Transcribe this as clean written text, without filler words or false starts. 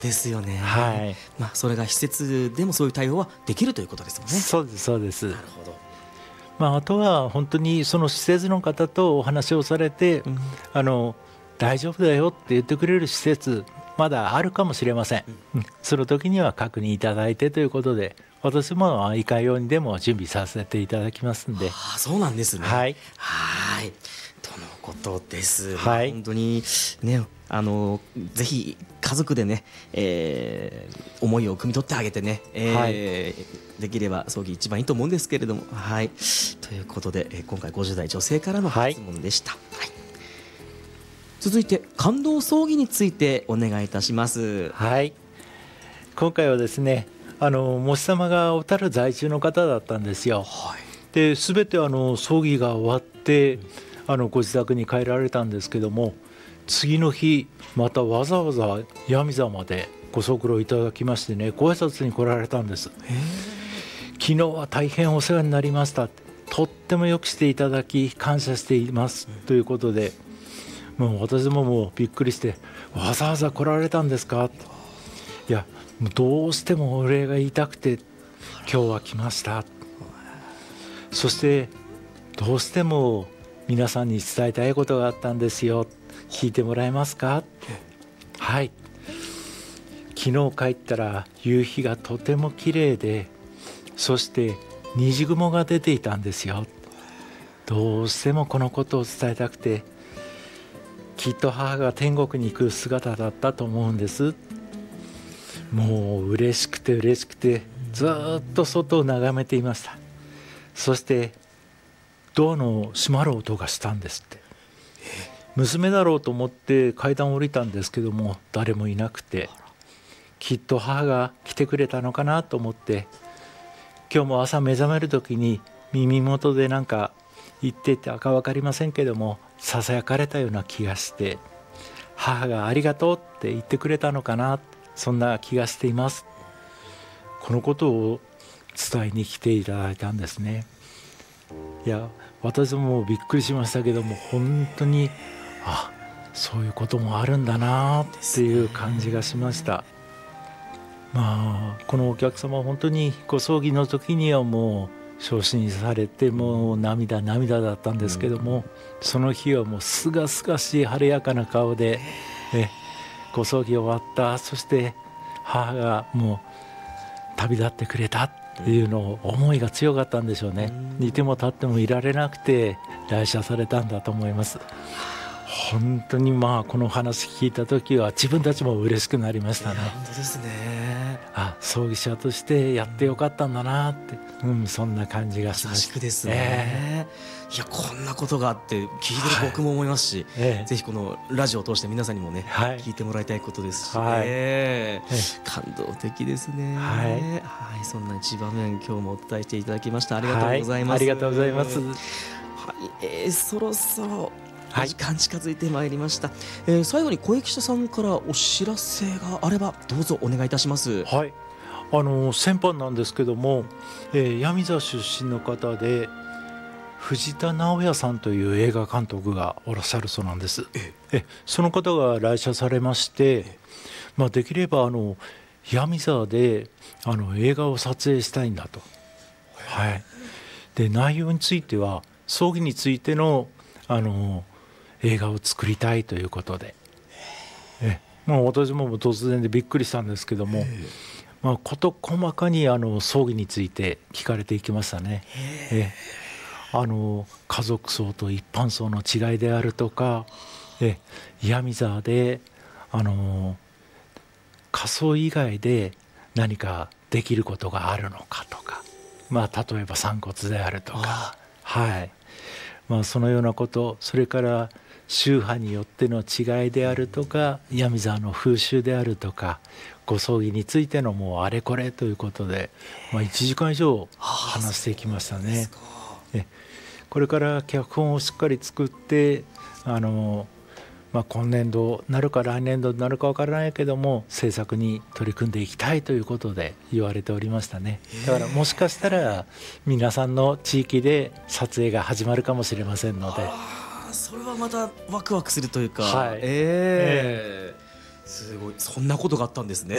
ですよね。 はい、 それが施設でもそういう対応はできるということですもんね。 そうですそうです。 なるほど。 あとは本当にその施設の方とお話をされて、大丈夫だよって言ってくれる施設まだあるかもしれません、その時には確認いただいてということで、私もいかようにでも準備させていただきますんで。 そうなんですね。 はいとのことです。 はい、 本当にね、ぜひ家族でね、思いを汲み取ってあげてね、できれば葬儀一番いいと思うんですけれども、ということで、今回50代女性からの質問でした。続いて感動葬儀についてお願いいたします。 今回はですね、喪主様が小樽在住の方だったんですよ。で全て葬儀が終わってご自宅に帰られたんですけども、次の日またわざわざ八海沢までご足労いただきましてね、ご挨拶に来られたんです。昨日は大変お世話になりました、とってもよくしていただき感謝していますということで、もう私ももうびっくりして、わざわざ来られたんですか、いやどうしてもお礼が言いたくて今日は来ました、そしてどうしても皆さんに伝えたいことがあったんですよ、聞いてもらえますか。昨日帰ったら夕日がとても綺麗で、そして虹雲が出ていたんですよ。どうしてもこのことを伝えたくて、きっと母が天国に行く姿だったと思うんです。もう嬉しくて嬉しくてずっと外を眺めていました。そしてドアの閉まる音がしたんですって。娘だろうと思って階段を降りたんですけども、誰もいなくて、きっと母が来てくれたのかなと思って、今日も朝目覚める時に耳元でなんか言ってたか分かりませんけども、ささやかれたような気がして、母がありがとうって言ってくれたのかな、そんな気がしています。このことを伝えに来ていただいたんですね。いや私もびっくりしましたけども、本当にそういうこともあるんだなっていう感じがしました。このお客様は本当にご葬儀の時にはもう昇進されて、もう涙だったんですけども、その日はもうすがすがしい晴れやかな顔でご葬儀終わった、そして母がもう旅立ってくれたっていうのを思いが強かったんでしょうね。いても立ってもいられなくて来社されたんだと思います。本当にこの話聞いた時は自分たちも嬉しくなりましたね。 本当ですね。 葬儀社としてやってよかったんだなって、そんな感じがしました。 優しくですね。いやこんなことがあって聞いてる僕も思いますし、ぜひこのラジオを通して皆さんにもね、聞いてもらいたいことですし、感動的ですね。そんな一場面今日もお伝えしていただきました。ありがとうございます。 ありがとうございます。 そろそろお時間近づいてまいりました。最後に小池さんからお知らせがあればどうぞお願いいたします。 先般なんですけども、八海沢出身の方で藤田直也さんという映画監督がおらっしゃるそうなんです。その方が来社されまして、できれば八海沢で映画を撮影したいんだと。で内容については葬儀についての映画を作りたいということで、私も突然でびっくりしたんですけども、事細かに葬儀について聞かれていきましたね。家族葬と一般葬の違いであるとか、八海沢で火葬以外で何かできることがあるのかとか、例えば散骨であるとか、そのようなこと、それから宗派によっての違いであるとか、八海沢の風習であるとか、ご葬儀についてのもうあれこれということで、1時間以上話していきましたね。これから脚本をしっかり作って、今年度なるか来年度になるか分からないけども制作に取り組んでいきたいということで言われておりましたね。だからもしかしたら皆さんの地域で撮影が始まるかもしれませんので、 それはまたワクワクするというか、すごい、そんなことがあったんですね。